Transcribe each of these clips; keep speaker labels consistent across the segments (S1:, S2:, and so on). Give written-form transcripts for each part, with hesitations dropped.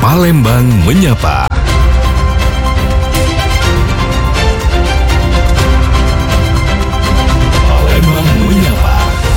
S1: Palembang Menyapa. Palembang Menyapa.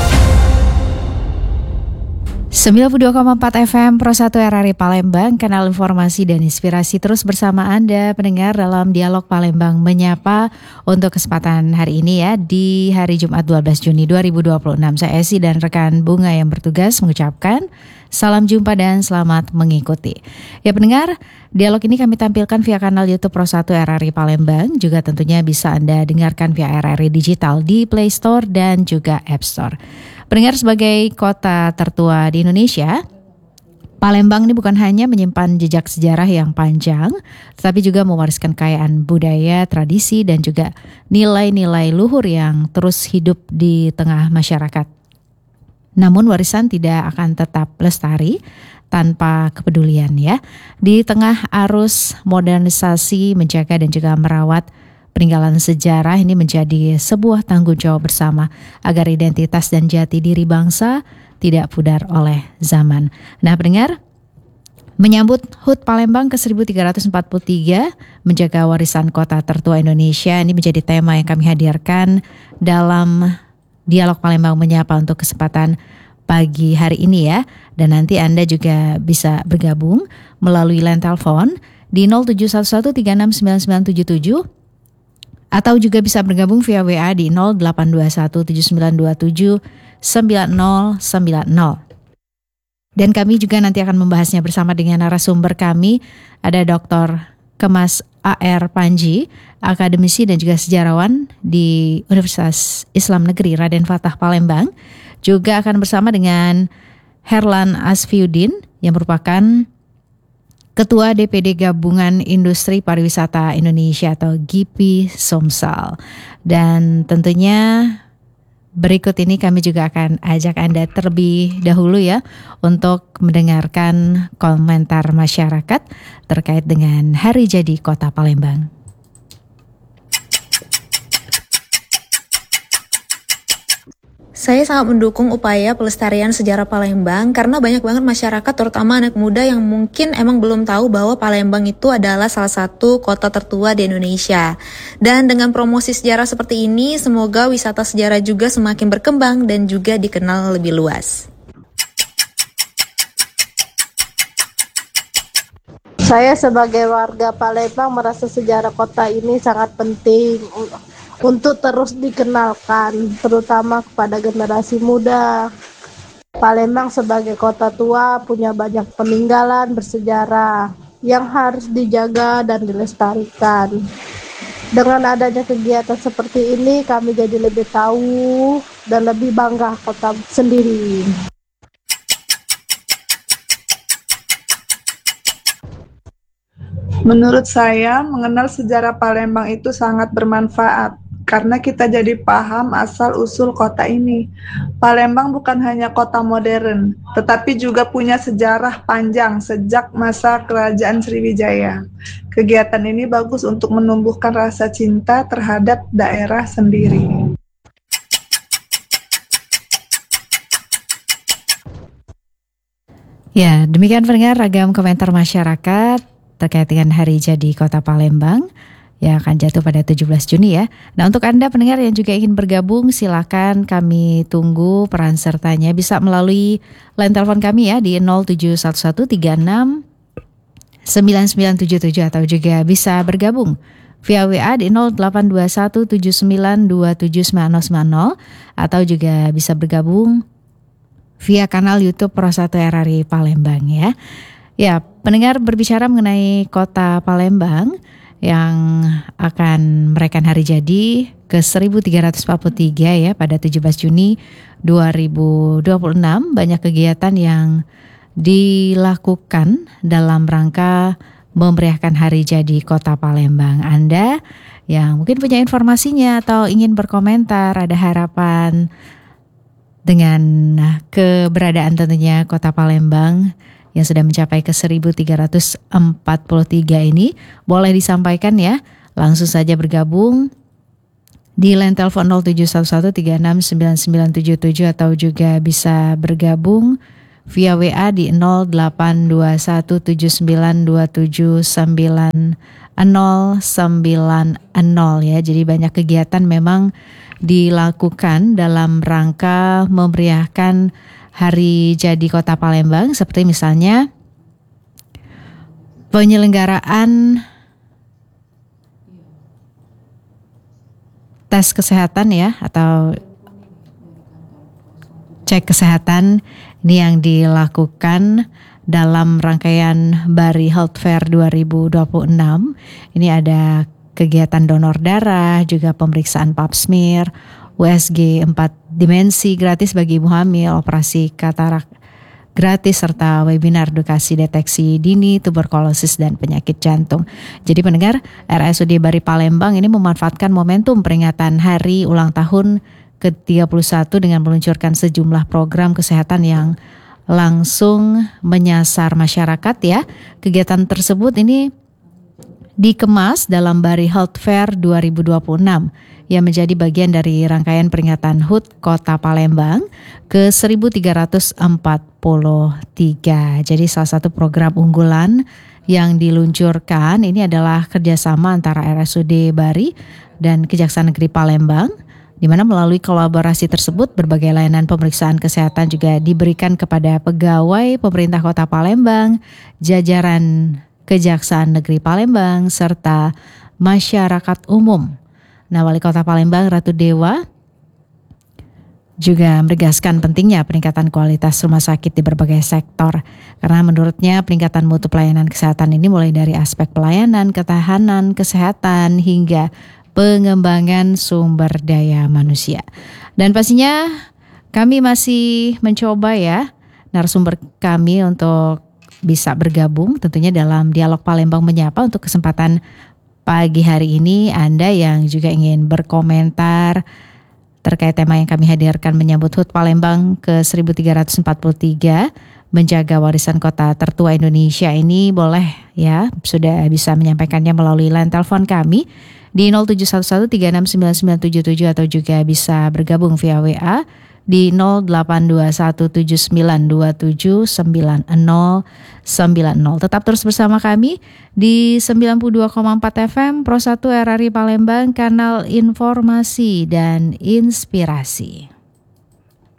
S2: 92,4 FM Pro 1 RRI Palembang, kanal informasi dan inspirasi terus bersama Anda pendengar dalam dialog Palembang Menyapa untuk kesempatan hari ini ya, di hari Jumat 12 Juni 2026. Saya Esi dan rekan Bunga yang bertugas mengucapkan salam jumpa dan selamat mengikuti. Ya pendengar, dialog ini kami tampilkan via kanal YouTube Pro 1 RRI Palembang, juga tentunya bisa Anda dengarkan via RRI Digital di Play Store dan juga App Store. Pendengar, sebagai kota tertua di Indonesia, Palembang ini bukan hanya menyimpan jejak sejarah yang panjang, tetapi juga mewariskan kekayaan budaya, tradisi, dan juga nilai-nilai luhur yang terus hidup di tengah masyarakat. Namun warisan tidak akan tetap lestari tanpa kepedulian ya. Di tengah arus modernisasi, menjaga dan juga merawat peninggalan sejarah ini menjadi sebuah tanggung jawab bersama agar identitas dan jati diri bangsa tidak pudar oleh zaman. Nah pendengar, menyambut HUT Palembang ke-1343, menjaga warisan kota tertua Indonesia, ini menjadi tema yang kami hadirkan dalam dialog Palembang Menyapa untuk kesempatan pagi hari ini ya. Dan nanti Anda juga bisa bergabung melalui line telepon di 0711369977 atau juga bisa bergabung via WA di 082179279090. Dan kami juga nanti akan membahasnya bersama dengan narasumber kami, ada Dr. Kemas A.R. Panji, akademisi dan juga sejarawan di Universitas Islam Negeri Raden Fatah Palembang. Juga akan bersama dengan Herlan Asfiuddin yang merupakan Ketua DPD Gabungan Industri Pariwisata Indonesia atau GIPI Somsel. Dan tentunya berikut ini kami juga akan ajak Anda terlebih dahulu ya untuk mendengarkan komentar masyarakat terkait dengan Hari Jadi Kota Palembang.
S3: Saya sangat mendukung upaya pelestarian sejarah Palembang karena banyak banget masyarakat, terutama anak muda yang mungkin emang belum tahu bahwa Palembang itu adalah salah satu kota tertua di Indonesia. Dan dengan promosi sejarah seperti ini, semoga wisata sejarah juga semakin berkembang dan juga dikenal lebih luas.
S4: Saya sebagai warga Palembang merasa sejarah kota ini sangat penting untuk terus dikenalkan, terutama kepada generasi muda. Palembang sebagai kota tua punya banyak peninggalan bersejarah yang harus dijaga dan dilestarikan. Dengan adanya kegiatan seperti ini, kami jadi lebih tahu dan lebih bangga kota sendiri.
S5: Menurut saya, mengenal sejarah Palembang itu sangat bermanfaat karena kita jadi paham asal-usul kota ini. Palembang bukan hanya kota modern, tetapi juga punya sejarah panjang sejak masa Kerajaan Sriwijaya. Kegiatan ini bagus untuk menumbuhkan rasa cinta terhadap daerah sendiri.
S2: Ya, demikian pendengar ragam komentar masyarakat terkait dengan Hari Jadi Kota Palembang yang akan jatuh pada 17 Juni ya. Nah untuk Anda pendengar yang juga ingin bergabung, silakan kami tunggu peran sertanya. Bisa melalui line telepon kami ya di 0711369977 atau juga bisa bergabung via WA di 082179279090 atau juga bisa bergabung via kanal YouTube Pro 1 RRI Palembang ya. Ya, pendengar, berbicara mengenai kota Palembang yang akan merayakan hari jadi ke-1343 ya pada 17 Juni 2026. Banyak kegiatan yang dilakukan dalam rangka memeriahkan hari jadi kota Palembang. Anda yang mungkin punya informasinya atau ingin berkomentar, ada harapan dengan keberadaan tentunya kota Palembang yang sudah mencapai ke 1343 ini, boleh disampaikan ya. Langsung saja bergabung di line telepon 0711369977 atau juga bisa bergabung via WA di 082179279090 ya. Jadi banyak kegiatan memang dilakukan dalam rangka memeriahkan Hari Jadi Kota Palembang, seperti misalnya penyelenggaraan tes kesehatan ya, atau cek kesehatan ini yang dilakukan dalam rangkaian Bari Health Fair 2026. Ini ada kegiatan donor darah, juga pemeriksaan pap smear, USG 4 dimensi gratis bagi ibu hamil, operasi katarak gratis, serta webinar edukasi deteksi dini tuberkulosis dan penyakit jantung. Jadi pendengar, RSUD Bari Palembang ini memanfaatkan momentum peringatan hari ulang tahun ke-31 dengan meluncurkan sejumlah program kesehatan yang langsung menyasar masyarakat ya. Kegiatan tersebut ini dikemas dalam Bari Health Fair 2026 yang menjadi bagian dari rangkaian peringatan HUT Kota Palembang ke-1343. Jadi salah satu program unggulan yang diluncurkan ini adalah kerjasama antara RSUD Bari dan Kejaksaan Negeri Palembang, di mana melalui kolaborasi tersebut berbagai layanan pemeriksaan kesehatan juga diberikan kepada pegawai pemerintah Kota Palembang, jajaran Kejaksaan Negeri Palembang, serta masyarakat umum. Nah, Wali Kota Palembang Ratu Dewa juga menegaskan pentingnya peningkatan kualitas rumah sakit di berbagai sektor. Karena menurutnya peningkatan mutu pelayanan kesehatan ini mulai dari aspek pelayanan, ketahanan, kesehatan, hingga pengembangan sumber daya manusia. Dan pastinya kami masih mencoba ya narasumber kami untuk bisa bergabung tentunya dalam Dialog Palembang Menyapa. Untuk kesempatan pagi hari ini, Anda yang juga ingin berkomentar terkait tema yang kami hadirkan menyambut HUT Palembang ke-1343, menjaga warisan kota tertua Indonesia ini, boleh ya, sudah bisa menyampaikannya melalui line telepon kami di 0711369977 atau juga bisa bergabung via WA di 082179279090. Tetap terus bersama kami di 92,4 FM Pro 1 RRI Palembang, kanal informasi dan inspirasi.